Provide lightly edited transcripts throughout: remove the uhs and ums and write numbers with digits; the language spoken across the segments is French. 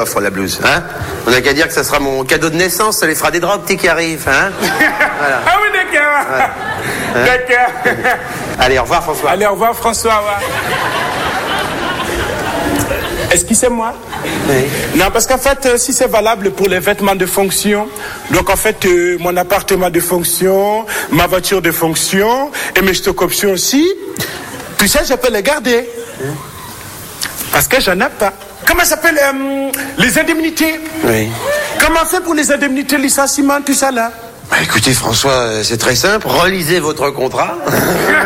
coffre, la blouse, hein. On n'a qu'à dire que ça sera mon cadeau de naissance, ça les fera des draps qui arrivent, hein. Voilà. Ah oui, d'accord. Voilà. Hein? D'accord. Allez, au revoir, François. Allez, au revoir, François. Ouais. Excusez-moi. Oui. Non, parce qu'en fait, si c'est valable pour les vêtements de fonction, donc en fait, mon appartement de fonction, ma voiture de fonction, et mes stocks options aussi, tout ça, je peux les garder. Parce que j'en ai pas. Comment ça s'appelle les indemnités? Oui. Comment on fait pour les indemnités, licenciement, tout ça là? Bah, écoutez, François, c'est très simple. Relisez votre contrat. Ah,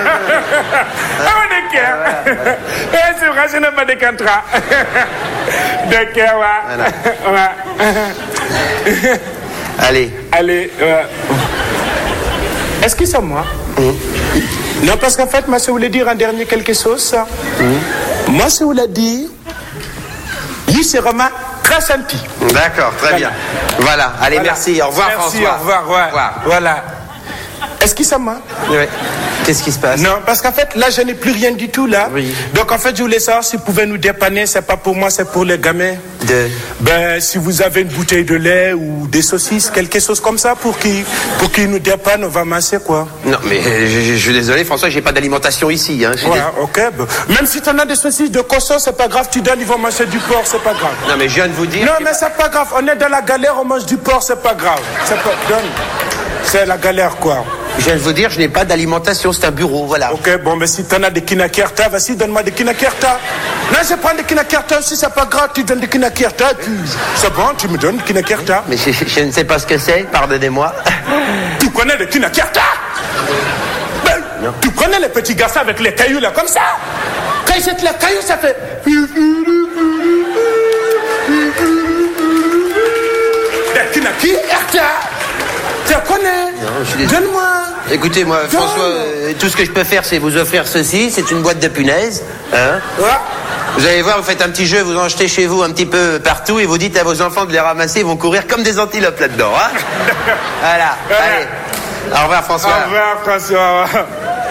d'accord. C'est vrai, je n'ai pas de contrat. D'accord, ouais. Voilà. Allez. Allez, excusez-moi. Non, parce qu'en fait, moi, je voulais dire en dernier quelque chose. Moi, je voulais dire, lui, c'est vraiment très senti. D'accord, très bien. Voilà, allez, voilà. Merci. Au revoir, merci, François. Au revoir, ouais. Au revoir. Voilà. Excusez-moi. Oui. Qu'est-ce qui se passe? Non, parce qu'en fait, là, je n'ai plus rien du tout, là. Oui. Donc, en fait, je voulais savoir si vous pouvez nous dépanner. C'est pas pour moi, c'est pour les gamins. Ben, si vous avez une bouteille de lait ou des saucisses, quelque chose comme ça, pour qu'ils nous dépannent, on va masser, quoi. Non, mais je suis désolé, François, j'ai pas d'alimentation ici, hein. Ouais, ok. Ben, même si tu en as des saucisses de cochon, c'est pas grave, tu donnes, ils vont manger du porc, c'est pas grave. Non, mais je viens de vous dire... Non, mais c'est pas grave, on est dans la galère, on mange du porc, c'est pas grave. C'est pas... Donne. C'est la galère, quoi. Je viens de vous dire, je n'ai pas d'alimentation, c'est un bureau, voilà. Ok, bon, mais si t'en as des kinakerta, vas-y, donne-moi des kinakerta. Non, je prends des kinakerta aussi, c'est pas grave, tu donnes des kinakerta, c'est bon, tu me donnes des kinakerta. Mais je ne sais pas ce que c'est, pardonnez-moi. Tu connais des kinakerta? Ben, tu connais les petits garçons avec les cailloux, là, comme ça? Quand ils jettent les cailloux, ça fait... Des kinakerta. Tu connais? Donne-moi. Écoutez, moi, François, tout ce que je peux faire, c'est vous offrir ceci. C'est une boîte de punaises. Hein? Ouais. Vous allez voir, vous faites un petit jeu, vous en jetez chez vous un petit peu partout et vous dites à vos enfants de les ramasser, ils vont courir comme des antilopes là-dedans. Hein? Voilà. Allez. Au revoir, François. Au revoir, François.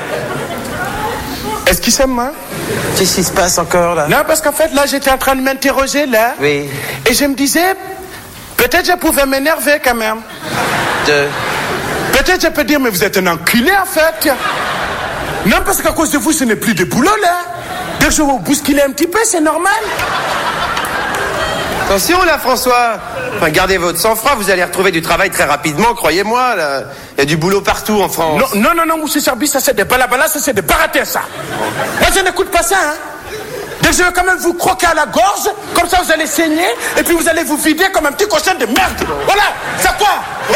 Excusez-moi. Qu'est-ce qui se passe encore, là? Non, parce qu'en fait, là, j'étais en train de m'interroger, là. Oui. Et je me disais, peut-être je pouvais m'énerver quand même. Peut-être je peux dire, mais vous êtes un enculé en fait. Non, parce qu'à cause de vous, ce n'est plus de boulot là. Dès que je vous bousculer un petit peu, c'est normal. Attention là, François. Enfin, gardez votre sang-froid, vous allez retrouver du travail très rapidement, croyez-moi. Là. Il y a du boulot partout en France. Non, monsieur Serbi, ça c'est des balabala, ça c'est des baratés, ça. Moi, je n'écoute pas ça, hein. Donc je vais quand même vous croquer à la gorge, comme ça vous allez saigner, et puis vous allez vous vider comme un petit cochon de merde. Voilà, c'est quoi?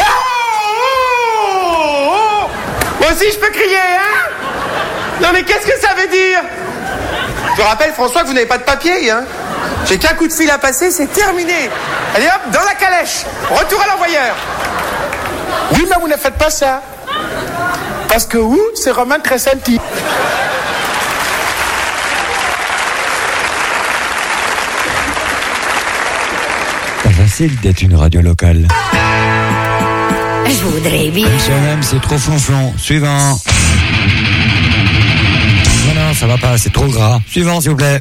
Moi aussi je peux crier, hein? Non mais qu'est-ce que ça veut dire? Je vous rappelle, François, que vous n'avez pas de papier, hein? J'ai qu'un coup de fil à passer, c'est terminé. Allez hop, dans la calèche. Retour à l'envoyeur. Oui, mais vous ne faites pas ça. Parce que vous, c'est vraiment très senti. Facile d'être une radio locale. Je voudrais bien. H&M, c'est trop flonflon. Suivant. Non, ça va pas, c'est trop gras. Suivant, s'il vous plaît.